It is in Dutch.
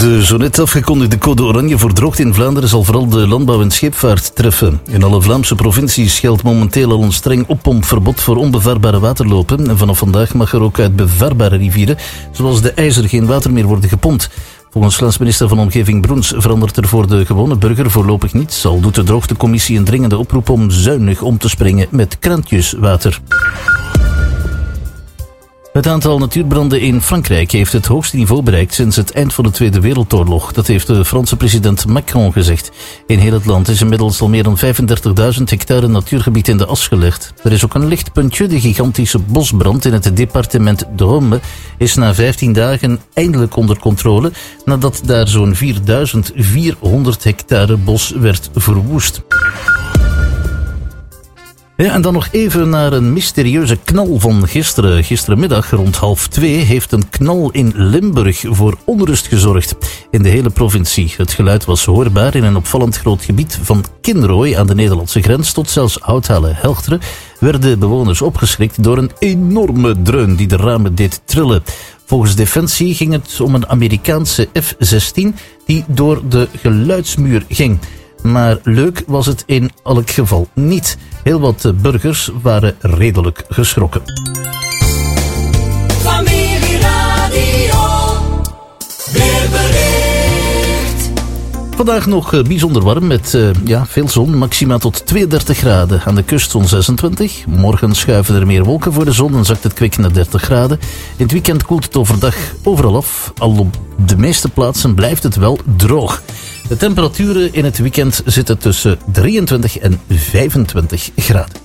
De zo net afgekondigde code oranje voor droogte in Vlaanderen zal vooral de landbouw en scheepvaart treffen. In alle Vlaamse provincies geldt momenteel al een streng oppompverbod voor onbevaarbare waterlopen. En vanaf vandaag mag er ook uit bevaarbare rivieren, zoals de IJzer, geen water meer worden gepompt. Volgens landsminister van Omgeving Broens verandert er voor de gewone burger voorlopig niets. Al doet de droogtecommissie een dringende oproep om zuinig om te springen met kraantjeswater. Het aantal natuurbranden in Frankrijk heeft het hoogste niveau bereikt sinds het eind van de Tweede Wereldoorlog. Dat heeft de Franse president Macron gezegd. In heel het land is inmiddels al meer dan 35.000 hectare natuurgebied in de as gelegd. Er is ook een lichtpuntje. De gigantische bosbrand in het departement Drôme is na 15 dagen eindelijk onder controle, nadat daar zo'n 4.400 hectare bos werd verwoest. Ja, en dan nog even naar een mysterieuze knal van gisteren. Gisterenmiddag rond 1:30 heeft een knal in Limburg voor onrust gezorgd in de hele provincie. Het geluid was hoorbaar in een opvallend groot gebied van Kinrooi aan de Nederlandse grens tot zelfs Houthalen-Helchteren werden bewoners opgeschrikt door een enorme dreun die de ramen deed trillen. Volgens Defensie ging het om een Amerikaanse F-16 die door de geluidsmuur ging. Maar leuk was het in elk geval niet. Heel wat burgers waren redelijk geschrokken. Familieradio, weerbericht. Vandaag nog bijzonder warm met veel zon, maxima tot 32 graden. Aan de kust zo'n 26. Morgen schuiven er meer wolken voor de zon en zakt het kwik naar 30 graden. In het weekend koelt het overdag overal af. Al op de meeste plaatsen blijft het wel droog. De temperaturen in het weekend zitten tussen 23 en 25 graden.